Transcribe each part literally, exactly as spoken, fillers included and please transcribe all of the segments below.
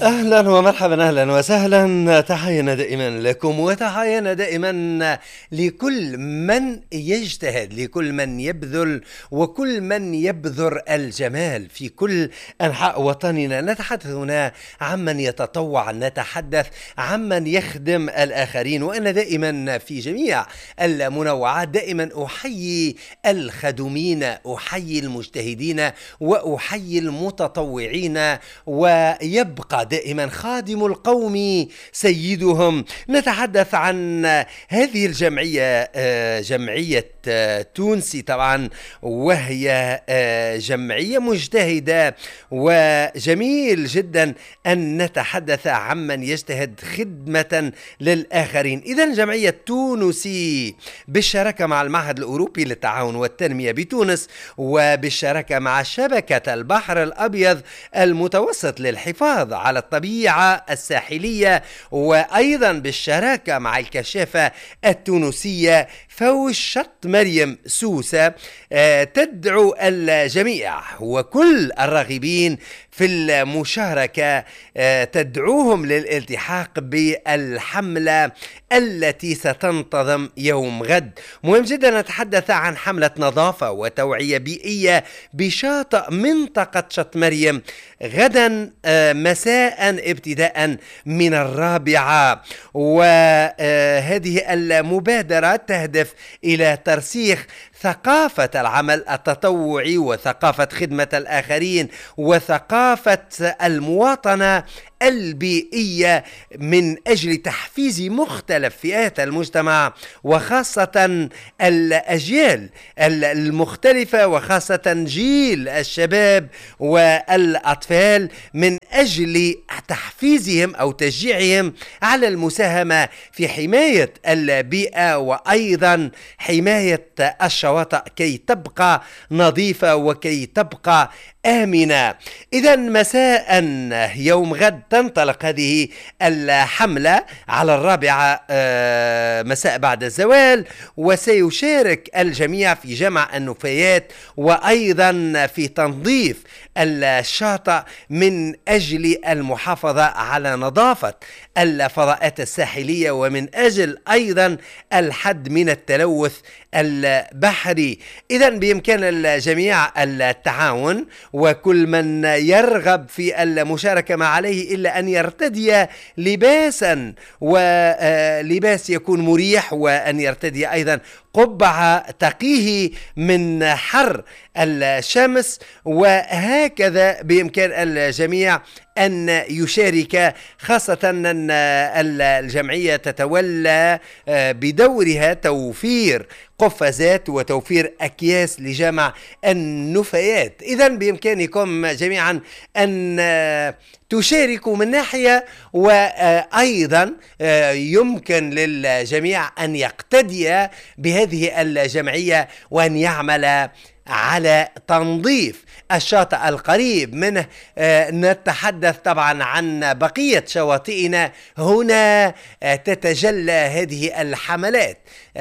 أهلا ومرحبا، أهلا وسهلا. تحينا دائما لكم وتحينا دائما لكل من يجتهد، لكل من يبذل وكل من يبذر الجمال في كل أنحاء وطننا. نتحدث هنا عمن يتطوع، نتحدث عمن يخدم الآخرين. وأنا دائما في جميع المنوعات دائما أحيي الخدومين، أحيي المجتهدين وأحيي المتطوعين، ويبقى دائما خادم القوم سيدهم. نتحدث عن هذه الجمعية، جمعية تونسي طبعا، وهي جمعية مجتهدة، وجميل جدا أن نتحدث عمن يجتهد خدمة للآخرين. إذن جمعية تونسي بالشراكة مع المعهد الأوروبي للتعاون والتنمية بتونس، وبالشراكة مع شبكة البحر الأبيض المتوسط للحفاظ على الطبيعة الساحلية، وأيضا بالشراكة مع الكشافة التونسية فوش شط مريم سوسة، تدعو الجميع وكل الراغبين في المشاركة، تدعوهم للالتحاق بالحملة التي ستنتظم يوم غد. مهم جدا نتحدث عن حملة نظافة وتوعية بيئية بشاطئ منطقة شط مريم غدا مساء ابتداء من الرابعة. وهذه المبادرة تهدف إلى ترسيخ ثقافة العمل التطوعي وثقافة خدمة الآخرين وثقافة المواطنة البيئية من أجل تحفيز مختلف فئات المجتمع، وخاصة الأجيال المختلفة، وخاصة جيل الشباب والأطفال، من أجل تحفيزهم أو تشجيعهم على المساهمة في حماية البيئة وأيضا حماية الشواطئ كي تبقى نظيفة وكي تبقى آمنة. إذا مساء يوم غد تنطلق هذه الحملة على الرابعة مساء بعد الزوال، وسيشارك الجميع في جمع النفايات وأيضا في تنظيف الشاطئ من أجل المحافظة على نظافة الفضاءات الساحلية، ومن أجل أيضا الحد من التلوث البحري. إذا بإمكان الجميع التعاون، وكل من يرغب في المشاركة ما عليه إلا أن يرتدي لباسا، ولباس يكون مريح، وأن يرتدي أيضا قبعة تقيه من حر الشمس. وهكذا بإمكان الجميع أن يشارك، خاصة أن الجمعية تتولى بدورها توفير قفازات وتوفير أكياس لجمع النفايات. إذن بإمكانكم جميعا أن تشاركوا من ناحية، وأيضا يمكن للجميع أن يقتدي بهذه الجمعية وأن يعمل على تنظيف الشاطئ القريب منه. نتحدث طبعا عن بقية شواطئنا. هنا تتجلى هذه الحملات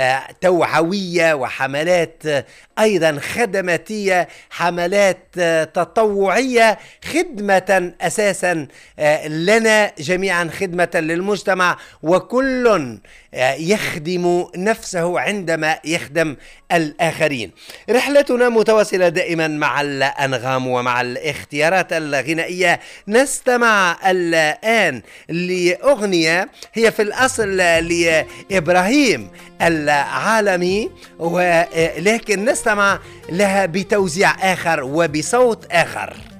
توعوية وحملات أيضا خدماتية، حملات تطوعية، خدمة أساسا لنا جميعا، خدمة للمجتمع، وكل يخدم نفسه عندما يخدم الآخرين. رحلتنا متواصلة دائما مع الأنغام ومع الاختيارات الغنائية. نستمع الآن لأغنية هي في الأصل لإبراهيم العالمي، ولكن نستمع لها بتوزيع آخر وبصوت آخر.